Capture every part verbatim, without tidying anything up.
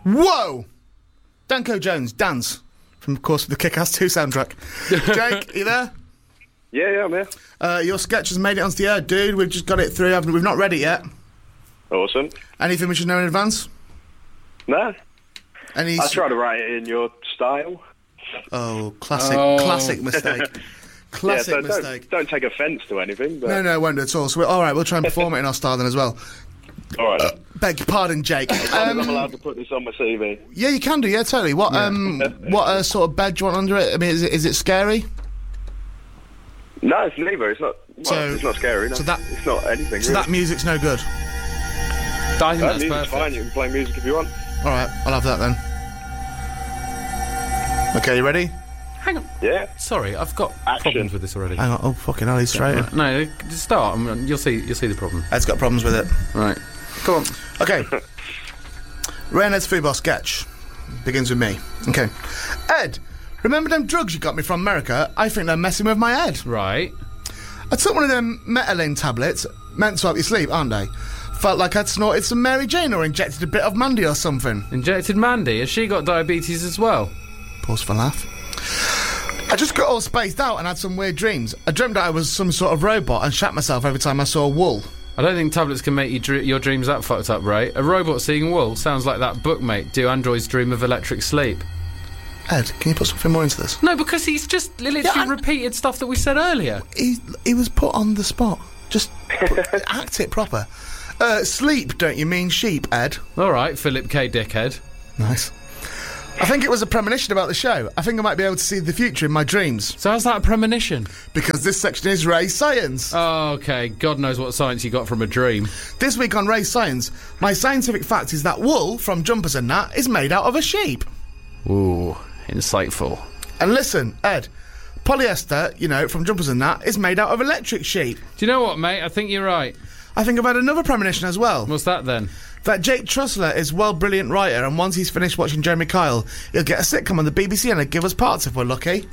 Whoa! Danko Jones, Dance, from, of course, the Kick-Ass two soundtrack. Jake, you there? Yeah, yeah, I'm here. Uh, your sketch has made it onto the air, dude. We've just got it through. Haven't, we've not read it yet. Awesome. Anything we should know in advance? No. Any I try to write it in your style. Oh, classic, Oh. classic mistake. Classic yeah, so mistake. Don't, don't take offence to anything. But... No, no, won't do at all. So, we're, all right, we'll try and perform it in our style then as well. All right. Uh, beg your pardon, Jake. I'm Um, allowed to put this on my C V. yeah, you can do. Yeah, totally. What Yeah. um, what uh, sort of bed do you want under it? I mean, is it is it scary? No, it's neither. It's not. Well, So- it's not scary. No. so that- it's not anything. So really. that music's no good. I think That that's music's perfect. fine. You can play music if you want. All right, I'll have that then. Okay, you ready? Hang on. Yeah. Sorry, I've got Action. problems with this already. Hang on. Oh, fucking hell, he's straight. in. No, just start. I'm, you'll see. You'll see the problem. Ed's got problems with it. Right. Go on. Okay. Ray and Ed's Food Bar sketch begins with me. Okay. Ed, remember them drugs you got me from America? I think they're messing with my head. Right. I took one of them Metalin tablets, meant to help you sleep, aren't they? Felt like I'd snorted some Mary Jane or injected a bit of Mandy or something. Injected Mandy. Has she got diabetes as well? Pause for laugh. I just got all spaced out and had some weird dreams. I dreamt that I was some sort of robot and shat myself every time I saw wool. I don't think tablets can make you dr- your dreams that fucked up, Ray. A robot seeing wool sounds like that book, mate. Do androids dream of electric sleep? Ed, can you put something more into this? No, because he's just literally Yeah, I- repeated stuff that we said earlier. He, he was put on the spot. Just put, act it proper. Uh, sleep, don't you mean sheep, Ed? All right, Philip K. Dickhead. Nice. I think it was a premonition about the show. I think I might be able to see the future in my dreams. So how's that a premonition? Because this section is Ray Science. Oh, okay. God knows what science you got from a dream. This week on Ray Science, my scientific fact is that wool from jumpers and that is made out of a sheep. Ooh, insightful. And listen, Ed, polyester, you know, from jumpers and that, is made out of electric sheep. Do you know what, mate? I think you're right. I think I've had another premonition as well. What's that then? That Jake Trussler is well brilliant writer, and once he's finished watching Jeremy Kyle, he'll get a sitcom on the B B C and he'll give us parts if we're lucky.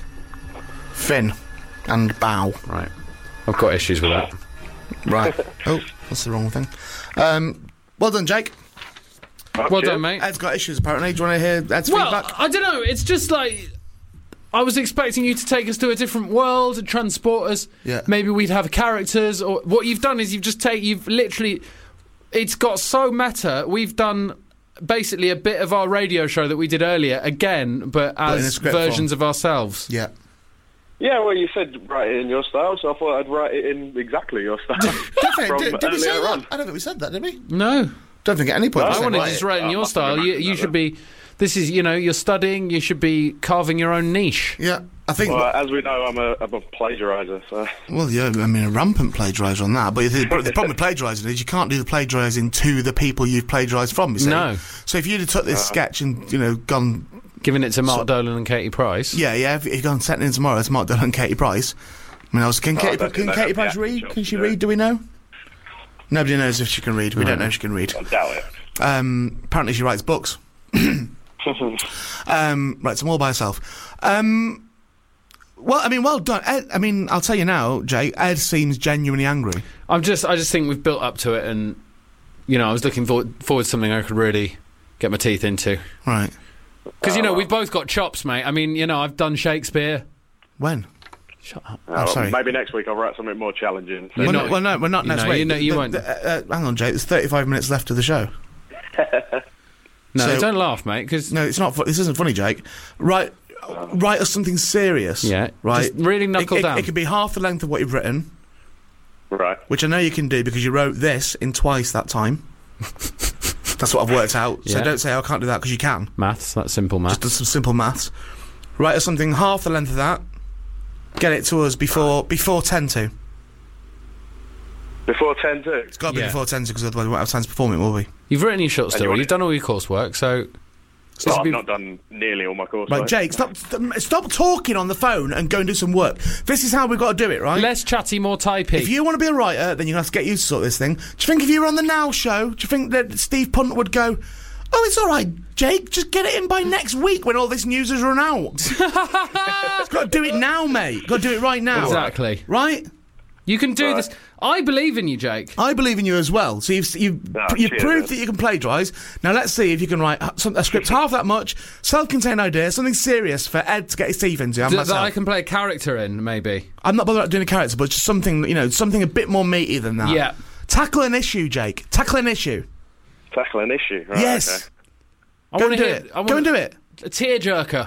Fin. And bow. Right. I've got issues with that. Right. Oh, that's the wrong thing. Um, well done, Jake. Oh, Well cheers. done, mate. Ed's got issues, apparently. Do you want to hear Ed's Well, feedback? I don't know. It's just like I was expecting you to take us to a different world and transport us. Yeah. Maybe we'd have characters, or what you've done is you've just take you've literally. It's got so meta. We've done basically a bit of our radio show that we did earlier again, but But in a as script versions form. of ourselves. Yeah. Yeah, well, you said write it in your style, so I thought I'd write it in exactly your style. Definitely. From Did, did we say earlier that? on. I don't think we said that, did we? No, Don't think at any point. No, we I said wanted write to just it. write in I your must style. have You, imagined you that should be. This is, you know, you're studying. You should be carving your own niche. Yeah. I think. Well, as we know, I'm a, I'm a plagiariser, so... Well, yeah, I mean, a rampant plagiariser on that. But the, the problem with plagiarising is you can't do the plagiarising to the people you've plagiarised from, you see. No. So if you'd have took this sketch and, you know, gone... Giving it to Mark So- Dolan and Katie Price. Yeah, yeah, if you'd gone sent in tomorrow to Mark Dillon and Katie Price... I mean, I was... Can, I Katie, don't can think they Katie have the Price acting read? jobs Can she to do read, it. do we know? Nobody knows if she can read. We don't know if she can read. I doubt it. Um, apparently she writes books. um, writes them all by herself. Um... Well, I mean, well done. Ed, I mean, I'll tell you now, Jay, Ed seems genuinely angry. I'm just, I just think we've built up to it, and you know, I was looking forward, forward to something I could really get my teeth into. Right. Because you know, Oh, well. we've both got chops, mate. I mean, you know, I've done Shakespeare. When? Shut up. Oh, sorry. Maybe next week I'll write something more challenging. So You're Well, not- no, well, no, we're not you next know, week. you know, you The- won't. the- uh, uh, hang on, Jay. There's thirty-five minutes left of the show. No, So- don't laugh, mate. Because No, it's not. Fu- this isn't funny, Jake. Write, write us something serious. yeah, Right. just really knuckle it, it, down. It could be half the length of what you've written, Right. which I know you can do because you wrote this in twice that time. That's what I've worked out. So Yeah. don't say, oh, I can't do that, because you can. Maths, that's simple maths. Just do some simple maths. Write us something half the length of that. Get it to us before before ten to. Before ten to. It's got to be Yeah. before ten to, because otherwise we won't have time to perform it, will we? You've written your short And you story. want You've it- done all your coursework, so. so Well, this I've would be- not done nearly all my course. Right, work. Jake, stop st- stop talking on the phone and go and do some work. This is how we've got to do it, right? Less chatty, more typey. If you want to be a writer, then you're going to have to get used to sort of this thing. Do you think if you were on the Now Show, do you think that Steve Punt would go, oh, it's all right, Jake, just get it in by next week when all this news has run out? You've got to do it now, mate. You've got to do it right now. Exactly. Right? You can do Right. this. I believe in you, Jake. I believe in you as well. So you've you've, Oh, you've cheers, proved man. that you can plagiarise. Now let's see if you can write h- some, a script half that much, self-contained idea, something serious for Ed to get his teeth into. And Th- that myself. I can play a character in, maybe. I'm not bothered about doing a character, but just something, you know, something a bit more meaty than that. Yeah. Tackle an issue, Jake. Tackle an issue. Tackle an issue. Right, yes. Okay. I Go wanna and do hear- it. I wanna- Go and do it. A tearjerker.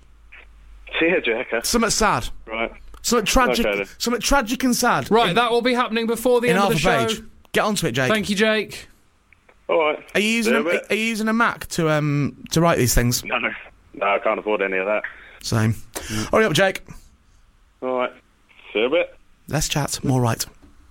Tearjerker. Something sad. Right. Something tragic. Okay, then. something tragic and sad. Right, In, that will be happening before the in end half of the a show. page. Get onto it, Jake. Thank you, Jake. All right. Are you using See a, you in a bit. are you using a Mac to um to write these things? No, no. No, I can't afford any of that. Same. Hurry up, Jake. All right. See you in a bit. Less chat, more right.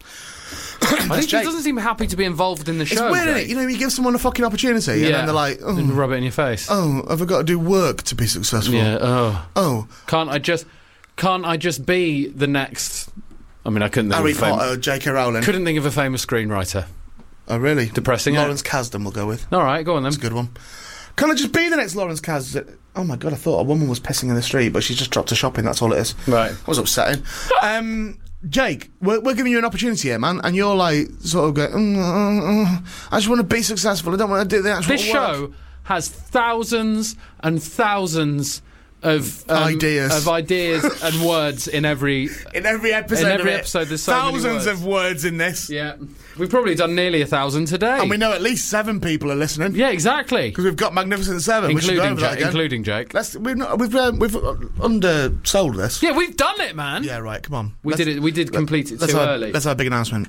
I think he Jake. doesn't seem happy to be involved in the It's show. weird, isn't Jake. it? You know, you give someone a fucking opportunity, and Yeah. then they're like, oh, And rub it in your face. oh, have I got to do work to be successful? Yeah. Oh. Oh, Can't I just? Can't I just be the next? I mean, I couldn't think Harry of a fam- Potter, J K Rowling. couldn't think of a famous screenwriter. Oh, really? Depressing, Lawrence Kasdan we'll go with. All right, go on then. That's a good one. Can I just be the next Lawrence Kasdan? Oh my god, I thought a woman was pissing in the street, but she's just dropped her shopping, that's all it is. Right. That was upsetting. um, Jake, we're, we're giving you an opportunity here, man, and you're like, sort of going, mm, mm, mm, I just want to be successful, I don't want to do the actual This work. show has thousands and thousands of um, Ideas. of ideas and words in every. In every episode In every of it, episode, there's so many thousands words. of words in this. Yeah, we've probably done nearly a thousand today. And we know at least seven people are listening. Yeah, exactly. Because we've got Magnificent Seven. we should go Including over that Jake. again. Including Jake. Let's, we've not, we've uh, we've uh, undersold this. Yeah, we've done it, man. Yeah, right. Come on. We Let's- did it. We did complete it Let's too have, early. Let's have a big announcement.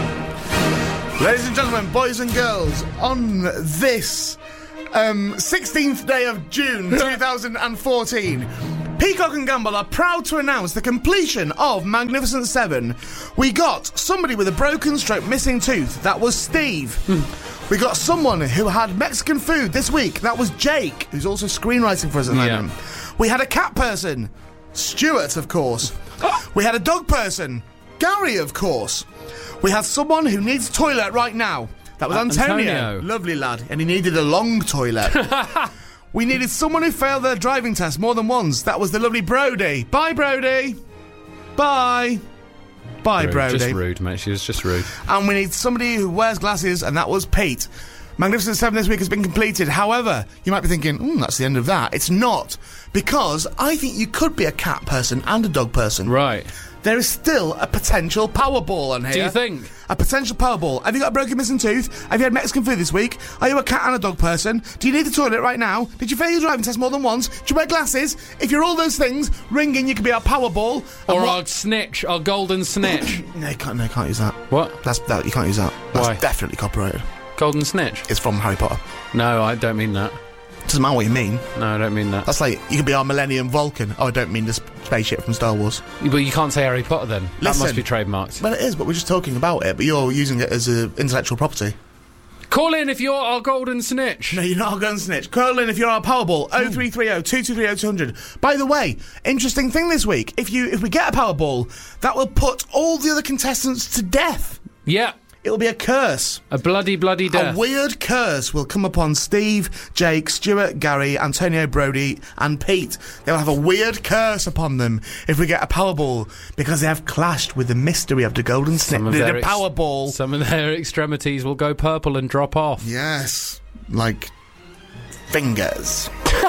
Ladies and gentlemen, boys and girls, on this um, sixteenth day of June two thousand fourteen, Peacock and Gamble are proud to announce the completion of Magnificent Seven. We got somebody with a broken stroke missing tooth. That was Steve. We got someone who had Mexican food this week. That was Jake, who's also screenwriting for us at the Yeah. moment. We had a cat person. Stuart, of course. We had a dog person. Gary, of course. We had someone who needs a toilet right now. That was Uh, Antonio. Antonio. Lovely lad. And he needed a long toilet. We needed someone who failed their driving test more than once. That was the lovely Brody. Bye, Brody. Bye. Bye, Rude. Brody. Just rude, mate. She was just rude. And we need somebody who wears glasses, and that was Pete. Magnificent Seven this week has been completed. However, you might be thinking, mm, that's the end of that. It's not. Because I think you could be a cat person and a dog person. Right. There is still a potential Powerball on here. Do you think? A potential Powerball. Have you got a broken missing tooth? Have you had Mexican food this week? Are you a cat and a dog person? Do you need the toilet right now? Did you fail your driving test more than once? Do you wear glasses? If you're all those things, ring in, you could be our Powerball. And Or what- our snitch, our golden snitch. No, you can't, no, you can't use that. What? That's that. You can't use that. That's Why? definitely copyrighted. Golden snitch? It's from Harry Potter. No, I don't mean that. Doesn't matter what you mean. No, I don't mean that. That's like, you could be our Millennium Vulcan. Oh, I don't mean the sp- spaceship from Star Wars. But you can't say Harry Potter then. That Listen. must be trademarked. Well, it is, but we're just talking about it, but you're using it as a intellectual property. Call in if you're our golden snitch. No, you're not a gun snitch. Call in if you're our Powerball. oh three three oh, two two three oh, two hundred. By the way, interesting thing this week. If you if we get a Powerball, that will put all the other contestants to death. Yeah. It'll be a curse. A bloody, bloody death. A weird curse will come upon Steve, Jake, Stuart, Gary, Antonio, Brody, and Pete. They'll have a weird curse upon them if we get a Powerball because they have clashed with the mystery of the golden snitch. Some of The, their the ex- Powerball. Some of their extremities will go purple and drop off. Yes, like fingers.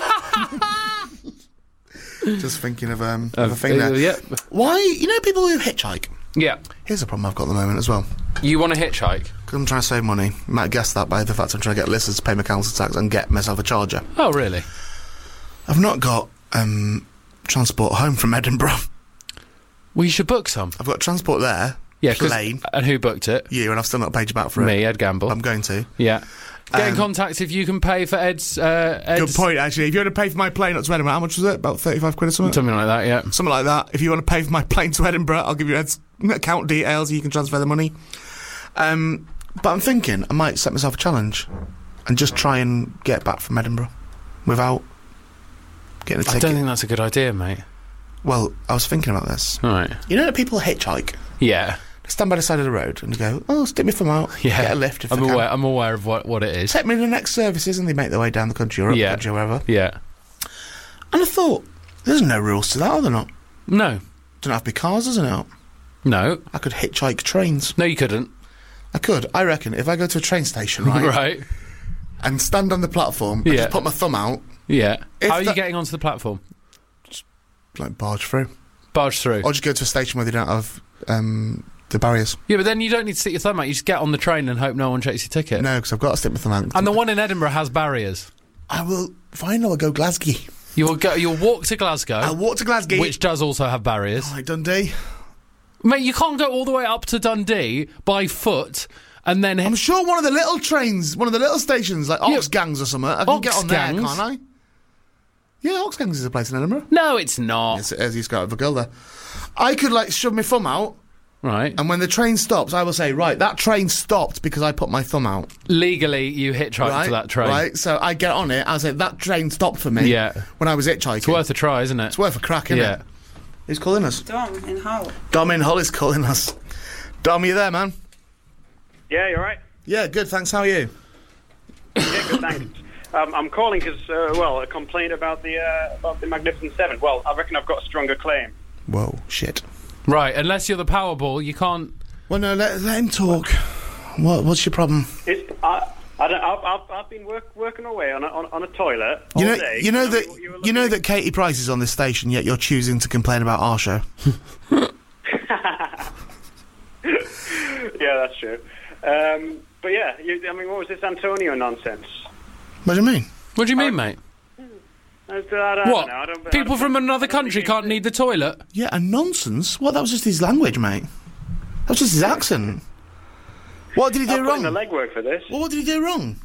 Just thinking of um of a thing Uh, there. yeah. Why, you know, people who hitchhike. Yeah. Here's a problem I've got at the moment as well. You want to hitchhike? 'Cause I'm trying to save money. You might guess that by the fact I'm trying to get listeners to pay my council tax and get myself a charger. Oh, really? I've not got um transport home from Edinburgh. Well, you should book some. I've got transport there. Yeah, 'cause- plane. And who booked it? You, and I've still not paid you back for it. Me, Ed Gamble. I'm going to. Yeah. Get in Um, contact if you can pay for Ed's... Uh, Ed's Good point, actually. If you want to pay for my plane up to Edinburgh, how much was it? About thirty-five quid or something? Something like that, yeah. Something like that. If you want to pay for my plane to Edinburgh, I'll give you Ed's account details and you can transfer the money. Um, but I'm thinking I might set myself a challenge and just try and get back from Edinburgh without getting a I ticket. don't think that's a good idea, mate. Well, I was thinking about this. All right. You know that people hitchhike? Yeah. They stand by the side of the road and they go, oh, stick me thumb out, Yeah. get a lift if I'm I can. aware, I'm aware of what, what it is. Take me to the next services, and they make their way down the country or up Yeah. the country or wherever. Yeah. And I thought, there's no rules to that, are there not? No. Don't have to be cars, doesn't it? No. I could hitchhike trains. No, you couldn't. I could. I reckon if I go to a train station, right, Right. and stand on the platform and Yeah. just put my thumb out, Yeah. If How are you that- getting onto the platform? like barge through, Barge through. or just go to a station where they don't have um, the barriers. Yeah, but then you don't need to stick your thumb out. You just get on the train and hope no one checks your ticket. No, because I've got to stick my thumb out. And the one in Edinburgh has barriers. I will. Fine, I'll go Glasgow. You will go. You'll walk to Glasgow, I'll walk to Glasgow. which does also have barriers. Like Dundee. Mate, you can't go all the way up to Dundee by foot and then. I'm sure one of the little trains, one of the little stations, like Yeah. Oxgangs or something, I can get on there, Oxgangs? can't I? Yeah, Oxgangs is a place in Edinburgh. No, it's not. Yes, it is. He's got a girl there. I could like shove my thumb out, Right. and when the train stops, I will say, right, that train stopped because I put my thumb out. Legally, you hitchhike Right, to that train. right. So I get on it. I say that train stopped for me. Yeah. When I was hitchhiking. It's worth a try, isn't it? It's worth a crack, isn't Yeah. it? Who's calling us? Dom in Hull. Dom in Hull is calling us. Dom, you there, man? Yeah, you're right. Yeah, good. Thanks. How are you? Yeah, good, thanks. Um, I'm calling because, uh, well, a complaint about the uh, about the Magnificent Seven. Well, I reckon I've got a stronger claim. Whoa, shit. Right. Unless you're the Powerball, you can't. Well, no, let, let him talk. What, what's your problem? It's, I, I don't, I've, I've, I've been work, working away on a, on, on a toilet all You know, day. you know and that you- you were you know looking- that Katie Price is on this station, yet you're choosing to complain about our show. Yeah, that's true. Um, but yeah, you, I mean, what was this Antonio nonsense? What do you mean? What do you mean, mate? I don't, I don't What? know. I don't, I People don't- from another I don't country think can't it's- need the toilet? Yeah, and nonsense. What? That was just his language, mate. That was just his accent. What did he do I've put in wrong? the legwork for this. Well, what did he do wrong?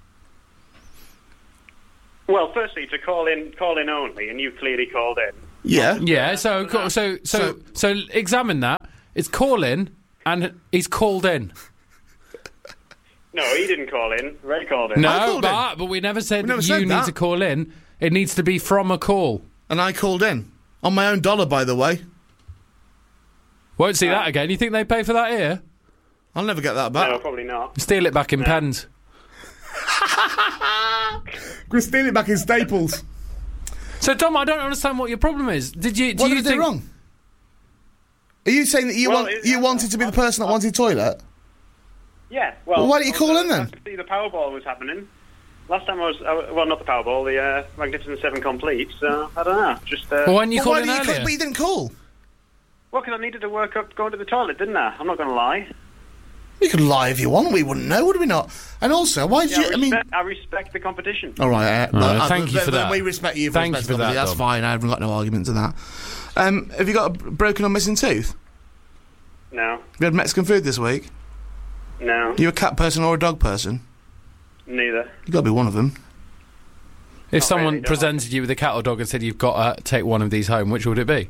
Well, firstly, to call in, call in only, and you clearly called in. Yeah. Yeah. So, co- so, so, so, examine that. It's call in, and he's called in. No, he didn't call in. Ray called in. No, called but but we never said We never that said you need that. to call in. It needs to be from a call. And I called in on my own dollar, by the way. Won't see that again. You think they pay for that here? I'll never get that back. No, probably not. Steal it back in pens. We're stealing it back in Staples. So, Tom, I don't understand what your problem is. Did you? Do What you did I think? do wrong? Are you saying that you Well, want it- you wanted to be the person that wanted toilet? Yeah, well... Well, why don't you call in then? I could see the Powerball was happening. Last time I was... Uh, well, not the Powerball, the uh, Magnificent Seven complete, so I don't know. Just... Uh, Well, when you Well, called why in did you earlier. call, but you didn't call. well, because I needed to work up going to the toilet, didn't I? I'm not going to lie. You could lie if you want. We wouldn't know, would we not? And also, why did Yeah, I, you? I mean, respect, I respect the competition. all right. Uh, All right, uh, thank you uh, for that. We respect you. For Thank you respecting for that, somebody. That's Dom. fine. I haven't got no argument to that. Um, have you got a b- broken or missing tooth? No, Have you had Mexican food this week? no, Are you a cat person or a dog person? neither. You got to be one of them. If Not someone really, no. presented you with a cat or dog and said you've got to take one of these home, which would it be?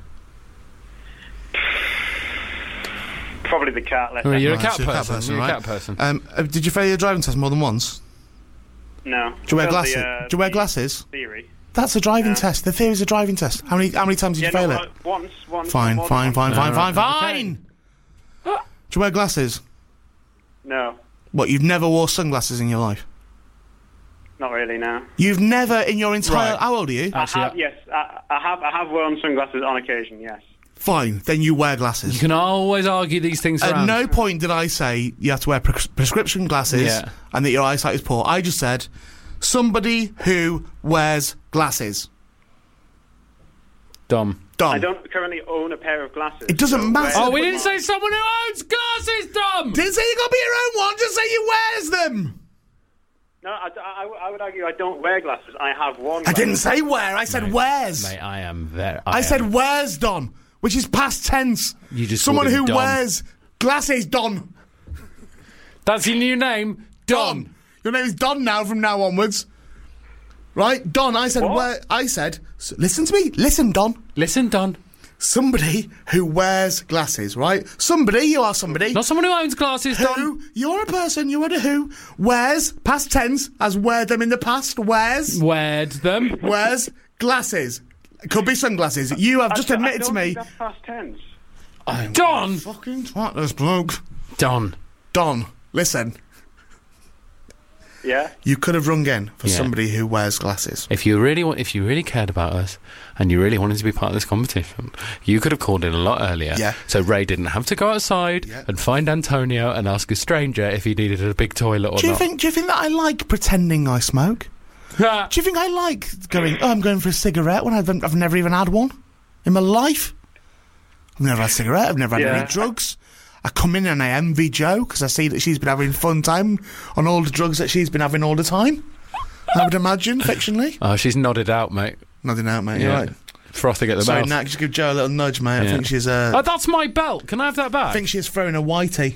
Probably the cat. Let's I mean, say. you're a Right, cat so you're a cat person. person, You're a right? cat person. Um, uh, did you fail your driving test more than once? No. Do you wear Well, glasses? the, uh, Do you wear the glasses? Theory. That's a driving Yeah. test. The theory's a driving test. How many how many times did Yeah, you fail no, it? uh, once, once. Fine, more than fine, once. fine, fine, Alright, fine, okay. fine. Do you wear glasses? No, What? You've never wore sunglasses in your life? not really. No. You've never in your entire. Right. How old are you? Actually, I have, yes, I, I have. I have worn sunglasses on occasion. Yes. Fine. Then you wear you glasses. can always argue these things At around. no point did I say you have to wear pres- prescription glasses Yeah. and that your eyesight is poor. I just said somebody who wears glasses. Dom. Dom. I don't currently own a pair of glasses. It doesn't so matter. where- Oh, we didn't say someone who owns glasses, Dom! Didn't say you got to be your own one. Just say you wears them. No, I, I, I would argue I don't wear glasses. I have worn. I didn't glasses. say wear. I said wears. Mate, I am very... I, am- said wears, Don, which is past tense. You just Someone called him who Don. wears glasses, Don. That's your new name, Don. Don. Your name is Don now from now onwards. Right? Don, I said What? wear. I said, s- listen to me. Listen, Don. Listen, Don. Somebody who wears glasses, right? Somebody, you are somebody. Not someone who owns glasses, Don. Who, you're a person, you are a who, wears, past tense, has wear them in the past, wears, Weared them. wears glasses. Could be sunglasses. You have I just don't- I admitted to don't me. think That's past tense. I'm Don. fucking twat, this bloke. Don. Don, listen. Yeah? You could have rung in for Yeah. somebody who wears glasses. If you really want, if you really cared about us, and you really wanted to be part of this competition, you could have called in a lot earlier. Yeah. So Ray didn't have to go outside Yeah. and find Antonio and ask a stranger if he needed a big toilet or Do you not. think? Do you think that I like pretending I smoke? Do you think I like going? Oh, I'm going for a cigarette when I've I've never even had one in my life. I've never had a cigarette. I've never had Yeah. any drugs. I come in and I envy Jo because I see that she's been having fun time on all the drugs that she's been having all the time. I would imagine, fictionally. Oh, she's nodded out, mate. Nothing out, mate. You're Yeah. right. Frothing at the Sorry, mouth. Nat, just give Jo a little nudge, mate. I Yeah. think she's. Uh, Oh, that's my belt. Can I have that back? I think she's throwing a whitey.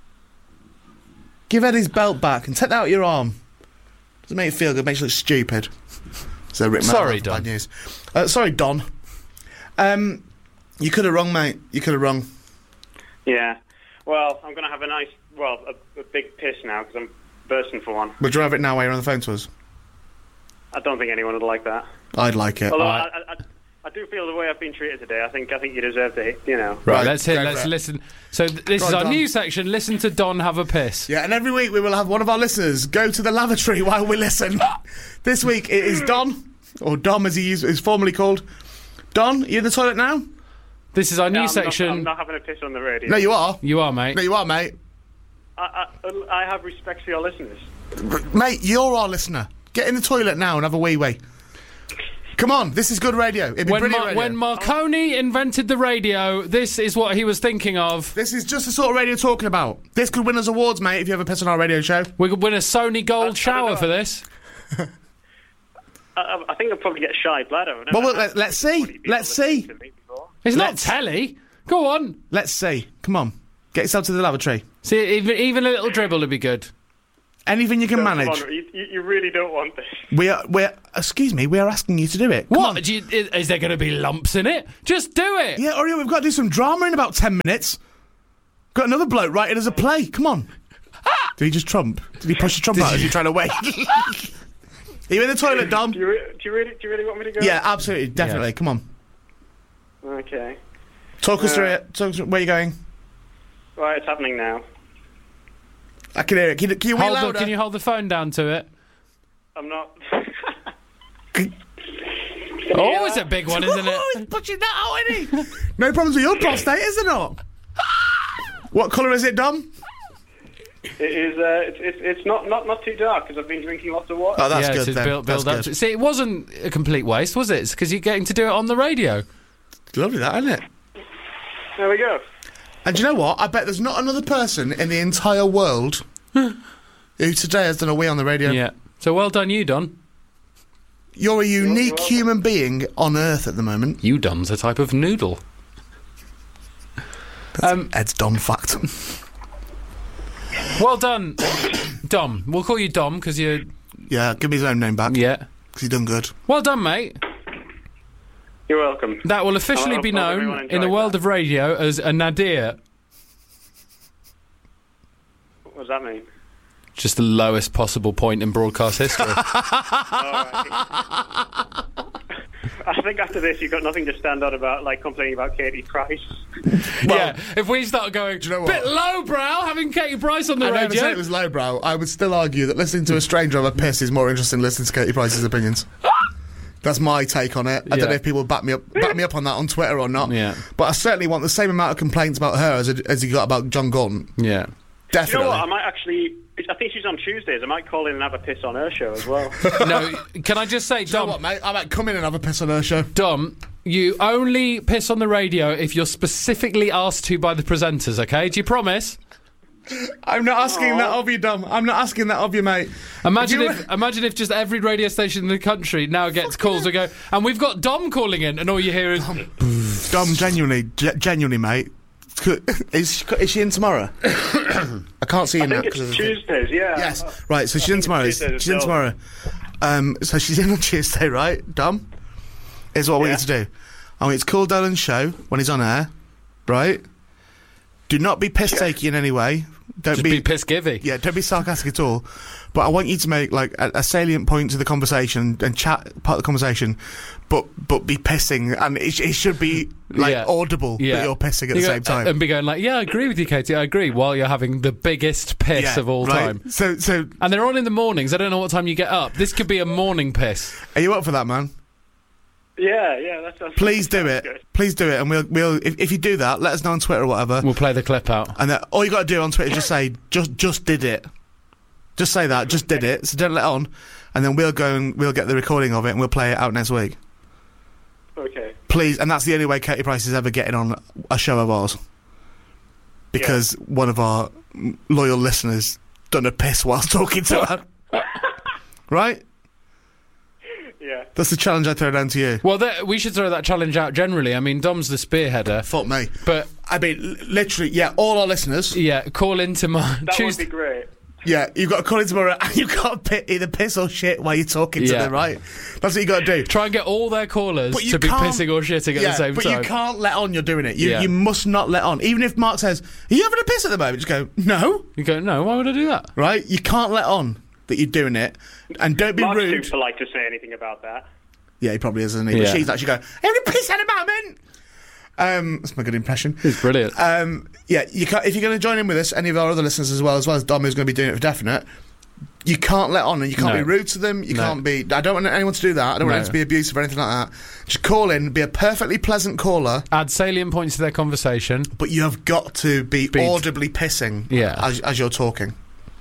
Give Eddie's belt back and take that out your arm. Doesn't make you feel good. Makes you look stupid. So Rick Sorry, Mail, Don. Bad news. Uh, sorry, Don. Um, you could have rung, mate. You could have rung. Yeah. Well, I'm going to have a nice, well, a, a big piss now because I'm bursting for one. Would you have it now while you're on the phone to us? I don't think anyone would like that. I'd like it. Although Alright. I, I, I, I do feel the way I've been treated today. I think I think you deserve to, hit, you know. Right, Right, let's hear. go Let's for it. listen. So th- this Go is on, our Don. new section. Listen to Don have a piss. Yeah, and every week we will have one of our listeners go to the lavatory while we listen. This week it is Don, or Dom as he is, is formerly called. Don, you in the toilet now? This is our No, new I'm section. Not, I'm not having a piss on the radio. No, you are. You are, mate. No, you are, mate. I, I, I have respect for your listeners. Mate, you're our listener. Get in the toilet now and have a wee wee. Come on, this is good radio. It'd be When, brilliant Mar- radio. when Marconi invented the radio, this is what he was thinking of. This is just the sort of radio you're talking about. This could win us awards, mate, if you ever piss on our radio show. We could win a Sony Gold I don't shower know. for this. I, I think I'll probably get shy bladder. I've Well, never well, had let- let's see. anybody people Let's listening see. to me before. It's not Let's- telly. Go on. Let's see. Come on. Get yourself to the lavatory. See, even, even a little dribble would be good. Anything you can Come manage. on, you, you you really don't want this. We are, we're, excuse me, we are asking you to do it. Come What? on. Do you, is, is there going to be lumps in it? Just do it. Yeah, Oreo, we've got to do some drama in about ten minutes. Got another bloke writing as a play. Come on. Did he just trump? Did he push the trump out as you trying to wait? Are you in the toilet, Dom? Do you, re- do you really do you really want me to go? Yeah, absolutely, definitely. Yeah. Come on. Okay. Talk us Uh, through it. Talk us through where you going. Right, it's happening now. I can hear it. Can you, can you wee Hold the, louder? can you hold the phone down to it? I'm not. Oh, it's a big one, isn't Oh, it? he's pushing that out, isn't he? No problems with your prostate, is there not? What colour is it, Dom? It is. Uh, it's, it's it's not not not too dark because I've been drinking lots of water. Oh, that's yeah, good to then. build, build that's up. good. To, see, it wasn't a complete waste, was it? It's because you're getting to do it on the radio. Lovely that, isn't it? There we go. And do you know what? I bet there's not another person in the entire world who today has done a wee on the radio. Yeah. So well done, you, Don. You're a unique welcome. human being on Earth at the moment. You, Don's a type of noodle. Um, Ed's Don fact. well done, Dom. We'll call you Dom because you're. Yeah, give me his own name back. Yeah. Because he's done good. Well done, mate. You're welcome. That will officially I be hope everyone known in the enjoyed world that. of radio as a nadir. What does that mean? Just the lowest possible point in broadcast history. I think after this, you've got nothing to stand on about, like complaining about Katie Price. yeah. If we start going, you know what? bit lowbrow having Katie Price on the I never radio. said it was lowbrow. I would still argue that listening to a stranger have a piss is more interesting than listening to Katie Price's opinions. That's my take on it. I Yeah. don't know if people back me up back me up on that on Twitter or not. Yeah. But I certainly want the same amount of complaints about her as as you got about John Gaunt. Yeah. You Definitely. know what? I might actually. I think she's on Tuesdays. I might call in and have a piss on her show as well. No, can I just say, Do you know Dom, what, mate? I might come in and have a piss on her show. Dom, you only piss on the radio if you're specifically asked to by the presenters, okay? Do you promise? I'm not asking that of you, Dom. I'm not asking that of you, mate. Imagine You- if imagine if just every radio station in the country now gets calls and go, and we've got Dom calling in, and all you hear is, Dom, genuinely, ge- genuinely, mate. Is she, is she in tomorrow? I can't see you I now. think 'cause of it's the thing. Tuesdays. Yeah. Yes, right. So she's in think tomorrow. it's Tuesdays She's in as tomorrow. Um, so she's in on Tuesday, right? Dom, is what I want Yeah. you to do. I want you to call Dylan's show when he's on air, right? Do not be piss taking in any way. Don't Just be, be piss givey. yeah, don't be sarcastic at all. But I want you to make like a, a salient point to the conversation and chat part of the conversation, but but be pissing, and it, it should be like Yeah. audible Yeah. that you're pissing at You the go- same time. And be going like, yeah, I agree with you, Katie, I agree, while you're having the biggest piss Yeah, of all right? time. So so And they're on in the mornings. I don't know what time you get up. This could be a morning piss. are you up for that, man? Yeah, yeah, that's... that's Please do sounds it. good. Please do it, and we'll we'll if, if you do that, let us know on Twitter or whatever. We'll play the clip out. And that, all you got to do on Twitter is just say just just did it. Just say that, just did it. So don't let on, and then we'll go and we'll get the recording of it and we'll play it out next week. Okay. Please, and that's the only way Katie Price is ever getting on a show of ours. Because one of our mm, loyal listeners done a piss whilst talking to her. Right? Yeah. That's the challenge I throw down to you. Well, that, we should throw that challenge out generally. I mean, Dom's the spearheader. Fuck me. But, I mean, l- literally, yeah, all our listeners. yeah, call into my... That choose, would be great. Yeah, you've got to call in tomorrow and you've got to p- either piss or shit while you're talking to Yeah. them, right? That's what you got to do. Try and get all their callers But you to be can't- pissing or shitting at yeah, the same but time. you can't let on you're doing it. You, Yeah. you must not let on. Even if Mark says, are you having a piss at the moment? Just go, no. You go, no, why would I do that? Right? You can't let on that you're doing it. And don't be Mark's rude. too polite to say anything about that. Yeah, he probably is, isn't he? Yeah. But she's actually going, I'm having a piss at the moment. Um, that's my good impression. It's brilliant. Um, yeah, you can't, if you're going to join in with us, any of our other listeners as well, as well as Dom, who's going to be doing it for definite, you can't let on and you can't No. be rude to them. You No. can't be. I don't want anyone to do that. I don't want No. anyone to be abusive or anything like that. Just call in, be a perfectly pleasant caller, Add salient points to their conversation. but you have got to be, Be- audibly pissing Yeah. as, as you're talking.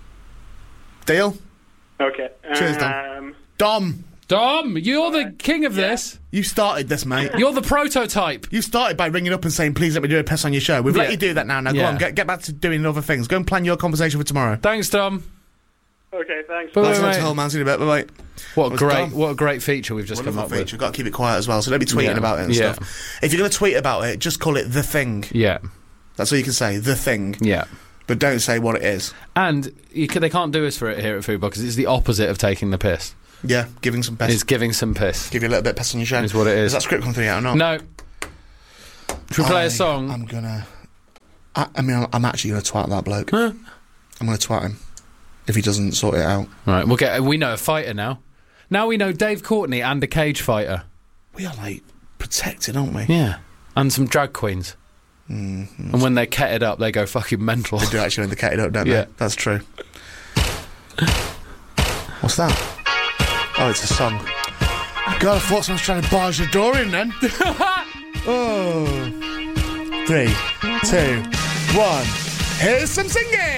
Deal? Okay. Cheers, um, Dom, Dom, you're the king of Yeah. this. you started this, mate. You're the prototype. You started by ringing up and saying, please let me do a piss on your show. We've let Yeah. you do that now. Now, go Yeah. on, get, get back to doing other things. Go and plan your conversation for tomorrow. Thanks, Dom. Okay, thanks. Bye. Thanks Wait, a lot wait. to whole man. See you in a bit. Bye-bye. What a Was great, Dom. what a great feature we've just come Wonderful up feature. You've got to keep it quiet as well, so don't be tweeting Yeah. about it and Yeah. stuff. If you're going to tweet about it, just call it The Thing. with. Yeah, That's all you can say, The Thing. yeah. But don't say what it is. And you can, they can't do us for it here at Food because it's the opposite of taking the piss. Yeah, giving some piss. It's giving some piss. Give you a little bit of piss on your show. Is what it is. Is that script come through yet or not? No. Should we play I- a song? I'm gonna... I, I mean, I'm, I'm actually going to twat that bloke. Huh? I'm going to twat him. If he doesn't sort it out. Right, we'll get. We know a fighter now. Now we know Dave Courtney and a cage fighter. We are, like, protected, aren't we? Yeah, and some drag queens. Mm-hmm. And when they're ketted up, they go fucking mental. They do actually indicate it up, don't Yeah. they? That's true. What's that? Oh, it's a song. God, I thought someone was trying to barge the door in then. Oh. Three, two, one. Here's some singing!